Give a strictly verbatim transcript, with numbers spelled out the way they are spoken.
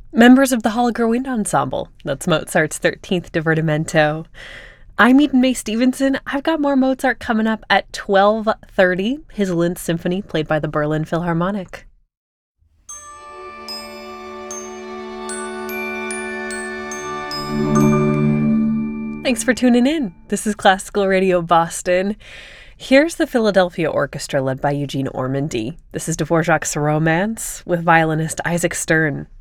Members of the Holger Wind Ensemble. That's Mozart's thirteenth Divertimento. I'm Eden Mae Stevenson. I've got more Mozart coming up at twelve thirty, his Linz Symphony played by the Berlin Philharmonic. Thanks for tuning in. This is Classical Radio Boston. Here's the Philadelphia Orchestra led by Eugene Ormandy. This is Dvorak's Romance with violinist Isaac Stern.